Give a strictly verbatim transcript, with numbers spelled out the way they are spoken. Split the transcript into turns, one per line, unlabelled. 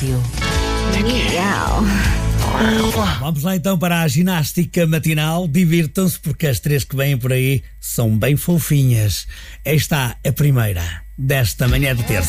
rádio. Miau.
Vamos lá então para a ginástica matinal. Divirtam-se porque as três que vêm por aí são bem fofinhas. Esta é a primeira desta manhã de terça.